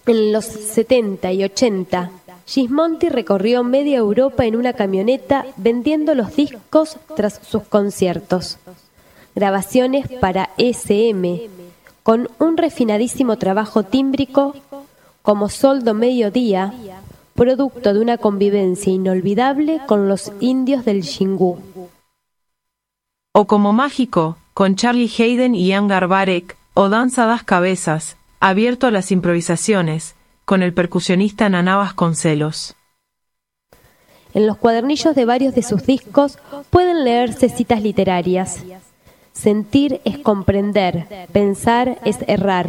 En los 70 y 80, Gismonti recorrió media Europa en una camioneta vendiendo los discos tras sus conciertos. Grabaciones para SM, con un refinadísimo trabajo tímbrico como Soldo Mediodía, producto de una convivencia inolvidable con los indios del Xingu. O como Mágico, con Charlie Hayden y Ian Garbarek, o Danza das Cabezas, abierto a las improvisaciones, con el percusionista Naná Vasconcelos. En los cuadernillos de varios de sus discos pueden leerse citas literarias. Sentir es comprender, pensar es errar.